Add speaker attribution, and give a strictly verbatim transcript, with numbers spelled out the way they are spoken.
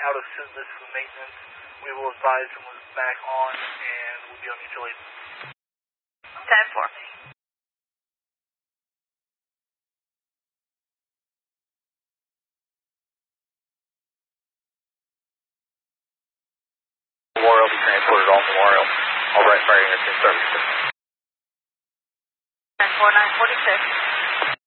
Speaker 1: out of service for maintenance. We will advise when we're back on, and we'll be on mutual aid.
Speaker 2: ten four.
Speaker 3: Memorial be transported all Memorial. All right, fire interchange services.
Speaker 2: ten four nine forty-six.